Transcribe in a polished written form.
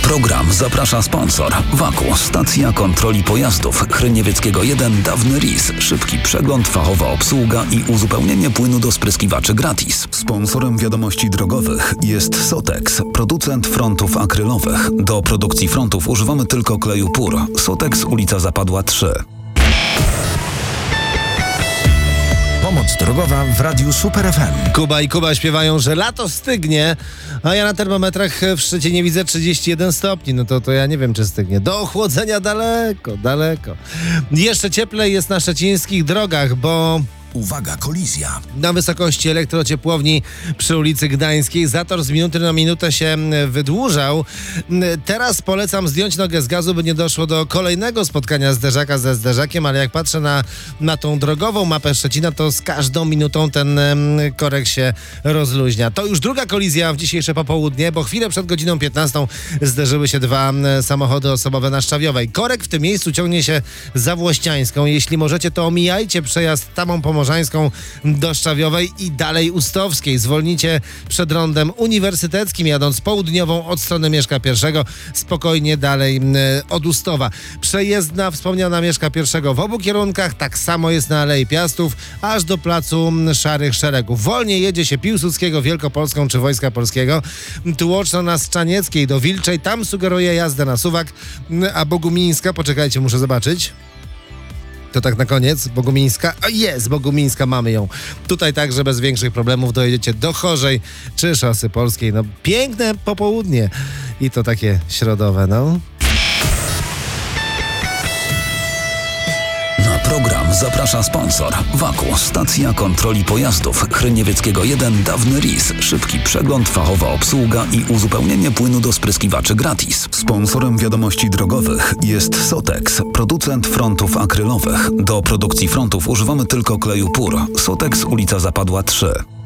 program zaprasza sponsor. Waku, stacja kontroli pojazdów. Chryniewieckiego 1, dawny RIS. Szybki przegląd, fachowa obsługa i uzupełnienie płynu do spryskiwaczy gratis. Sponsorem wiadomości drogowych jest Sotex, producent frontów akrylowych. Do produkcji frontów używamy tylko kleju PUR. Sotex, ulica Zapadła 3. Pomoc drogowa w Radiu Super FM. Kuba i Kuba śpiewają, że lato stygnie, a ja na termometrach w Szczecinie widzę 31 stopni. No to ja nie wiem, czy stygnie. Do ochłodzenia daleko. Jeszcze cieplej jest na szczecińskich drogach, bo... Uwaga, kolizja. Na wysokości elektrociepłowni przy ulicy Gdańskiej zator z minuty na minutę się wydłużał. Teraz polecam zdjąć nogę z gazu, by nie doszło do kolejnego spotkania zderzaka ze zderzakiem, ale jak patrzę na tą drogową mapę Szczecina, to z każdą minutą ten korek się rozluźnia. To już druga kolizja w dzisiejsze popołudnie, bo chwilę przed godziną 15 zderzyły się dwa samochody osobowe na Szczawiowej. Korek w tym miejscu ciągnie się za Włościańską. Jeśli możecie, to omijajcie przejazd Tamą Pomorzańską do Szczawiowej i dalej Ustowskiej. Zwolnicie przed rondem uniwersyteckim, jadąc południową od strony Mieszka I, spokojnie dalej od Ustowa. Przejezdna wspomniana Mieszka I w obu kierunkach, tak samo jest na Alei Piastów, aż do placu Szarych Szeregów. Wolniej jedzie się Piłsudskiego, Wielkopolską czy Wojska Polskiego. Tłoczno na Strzanieckiej do Wilczej, tam sugeruje jazdę na Suwak, a Bogumińska, poczekajcie, muszę zobaczyć. To tak na koniec, Bogumińska. O, jest, Bogumińska, mamy ją. Tutaj także bez większych problemów dojedziecie do Chorzej czy Szosy Polskiej. No piękne popołudnie i to takie środowe, no. Na program zaprasza sponsor. Waku, stacja kontroli pojazdów. Chryniewieckiego 1, dawny RIS. Szybki przegląd, fachowa obsługa i uzupełnienie płynu do spryskiwaczy gratis. Sponsorem wiadomości drogowych jest Sotex, producent frontów akrylowych. Do produkcji frontów używamy tylko kleju PUR. Sotex, ulica Zapadła 3.